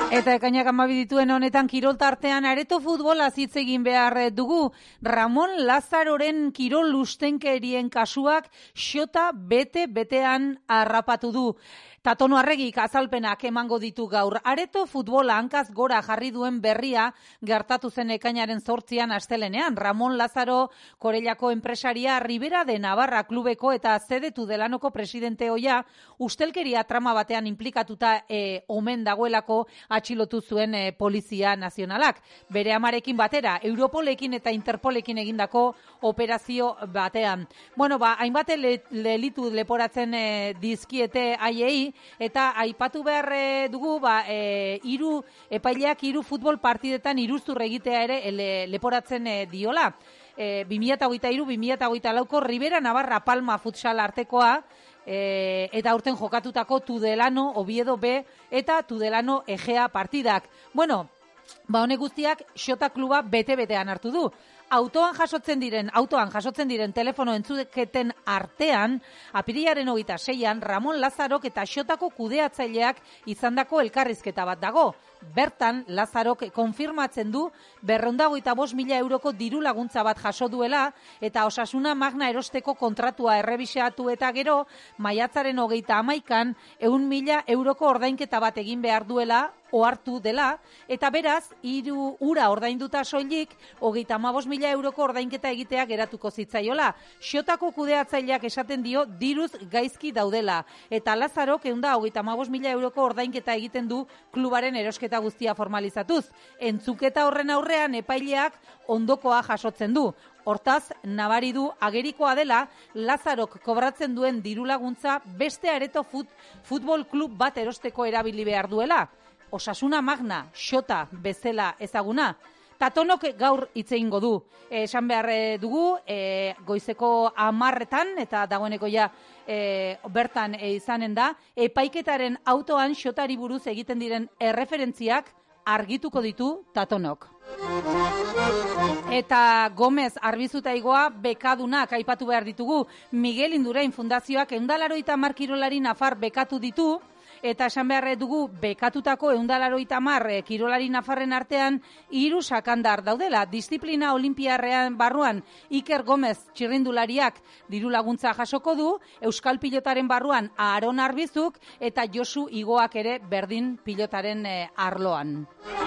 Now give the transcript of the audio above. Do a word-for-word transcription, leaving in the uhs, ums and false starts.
Eta ekainak hamabi dituen honetan kirol tartean areto futbolaz hitz egin behar dugu. Ramon Lazaroren kirol lustenkerien kasuak xota bete-betean harrapatu du. Tatono Arregik azalpenak emango ditu gaur. Areto futbola hankaz gora jarri duen berria gertatu zen ekainaren zortzian astelenean. Ramon Lazaro Korellako enpresaria Ribera de Navarra klubeko eta Zede Tudelanoko presidente ohia ustelkeria trama batean implikatuta e, omen dagoelako atxilotu zuen e, Polizia Nazionalak. Bere amarekin batera, Europolekin eta Interpolekin egindako operazio batean. Bueno, ba, hainbate le, lelitu leporatzen e, dizkiete haiei, eta aipatu behar e, dugu, ba, e, iru, epaileak hiru futbol partidetan iruztur egitea ere le, leporatzen e, diola. E, bi mila hogeita hiru bi mila hogeita lauko Ribera Navarra Palma futsal artekoa, E, eta aurten jokatutako Tudelano Oviedo B eta Tudelano Egea partidak. Bueno, ba honek guztiak xota kluba bete-betean hartu du. Autoan jasotzen diren, autoan jasotzen diren telefono entzuketen artean, apirilaren hogeita seian, Ramon Lazarok eta xotako kudeatzaileak izandako elkarrizketa bat dago. Bertan, Lazarok konfirmatzen du berrehun eta hogeita bost mila euroko diru laguntza bat jaso duela eta Osasuna Magna erosteko kontratua errebisatu eta gero, maiatzaren hogeita hamaikan, ehun mila euroko ordainketa bat egin behar duela, ohartu dela, eta beraz, hiru ura ordainduta soilik, hogeita hamabost mila euroko ordainketa egitea geratuko zitzaiola. Xotako kudeatzaileak esaten dio diruz gaizki daudela, eta Lazarok ehun eta hogeita hamabost mila euroko ordainketa egiten du klubaren erosketa guztia formalizatuz. Entzuketa horren aurrean epaileak ondokoa jasotzen du. Hortaz, nabari du agerikoa dela Lazarok kobratzen duen diru laguntza beste areto fut, futbol klub bat erosteko erabili behar duela. Osasuna Magna, xota bezala ezaguna. Tatonok gaur hitz egingo du. Esan behar dugu, e, goizeko hamarretan, eta dagoeneko ja e, bertan e, izanen da, epaiketaren autoan xotari buruz egiten diren erreferentziak argituko ditu Tatonok. Eta Gomez Arbizutaigoa bekadunak aipatu behar ditugu. Miguel Indurain Fundazioak ehun eta laurogeita hamar kirolari nafar bekatu ditu, eta esan behar dugu bekatutako ehun eta laurogeita hamar kirolari nafarren artean hiru sakandar daudela. Disiplina olimpiarrean barruan Iker Gomez txirrindulariak diru laguntza jasoko du, Euskal pilotaren barruan Aaron Arbizuk eta Josu Igoak ere berdin pilotaren arloan.